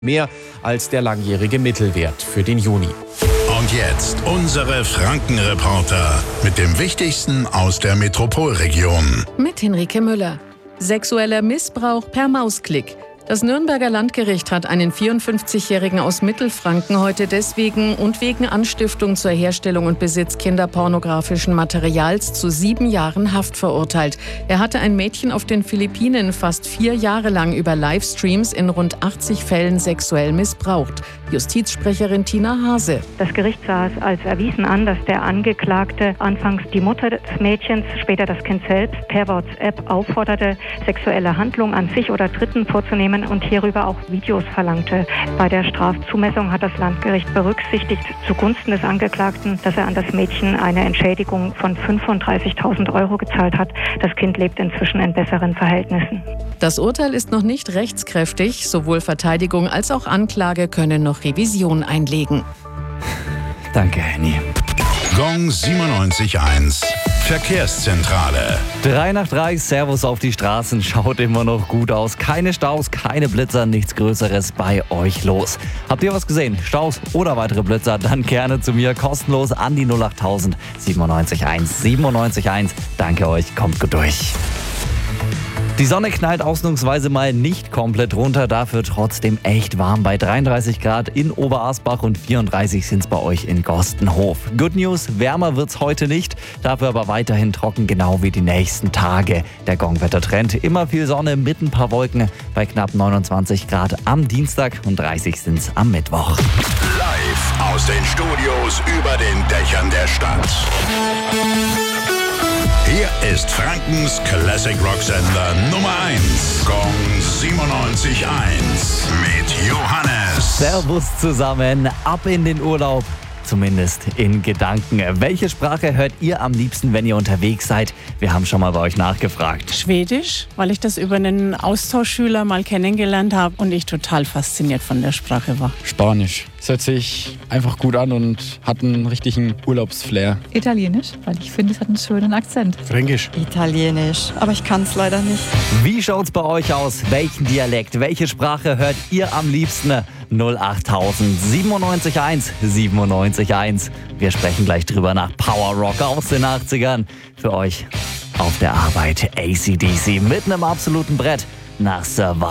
Mehr als der langjährige Mittelwert für den Juni. Und jetzt unsere Franken-Reporter mit dem Wichtigsten aus der Metropolregion. Mit Henrike Müller. Sexueller Missbrauch per Mausklick. Das Nürnberger Landgericht hat einen 54-Jährigen aus Mittelfranken heute deswegen und wegen Anstiftung zur Herstellung und Besitz kinderpornografischen Materials zu 7 Jahren Haft verurteilt. Er hatte ein Mädchen auf den Philippinen fast 4 Jahre lang über Livestreams in rund 80 Fällen sexuell missbraucht. Justizsprecherin Tina Hase. Das Gericht sah es als erwiesen an, dass der Angeklagte anfangs die Mutter des Mädchens, später das Kind selbst, per WhatsApp aufforderte, sexuelle Handlungen an sich oder Dritten vorzunehmen und hierüber auch Videos verlangte. Bei der Strafzumessung hat das Landgericht berücksichtigt zugunsten des Angeklagten, dass er an das Mädchen eine Entschädigung von 35.000 € gezahlt hat. Das Kind lebt inzwischen in besseren Verhältnissen. Das Urteil ist noch nicht rechtskräftig. Sowohl Verteidigung als auch Anklage können noch Revision einlegen. Danke, Henny. Gong 97.1 Verkehrszentrale. 3 nach 3, Servus auf die Straßen, schaut immer noch gut aus. Keine Staus, keine Blitzer, nichts Größeres bei euch los. Habt ihr was gesehen? Staus oder weitere Blitzer? Dann gerne zu mir, kostenlos an die 08000 97.1 97.1. Danke euch, kommt gut durch. Die Sonne knallt ausnahmsweise mal nicht komplett runter, dafür trotzdem echt warm bei 33 Grad in Oberasbach und 34 sind es bei euch in Gostenhof. Good News, wärmer wird's heute nicht, dafür aber weiterhin trocken, genau wie die nächsten Tage. Der Gongwettertrend, immer viel Sonne mit ein paar Wolken bei knapp 29 Grad am Dienstag und 30 sind es am Mittwoch. Live aus den Studios über den Dächern der Stadt. Hier ist Frankens Classic Rock Sender Nummer 1. Gong 97.1 mit Johannes. Servus zusammen, ab in den Urlaub. Zumindest in Gedanken. Welche Sprache hört ihr am liebsten, wenn ihr unterwegs seid? Wir haben schon mal bei euch nachgefragt. Schwedisch, weil ich das über einen Austauschschüler mal kennengelernt habe und ich total fasziniert von der Sprache war. Spanisch. Es hört sich einfach gut an und hat einen richtigen Urlaubsflair. Italienisch, weil ich finde, es hat einen schönen Akzent. Fränkisch. Italienisch, aber ich kann es leider nicht. Wie schaut's bei euch aus? Welchen Dialekt, welche Sprache hört ihr am liebsten? 08000 97.1 97.1. Wir sprechen gleich drüber nach Power Rock aus den 80ern. Für euch auf der Arbeit AC/DC mit einem absoluten Brett nach Survive.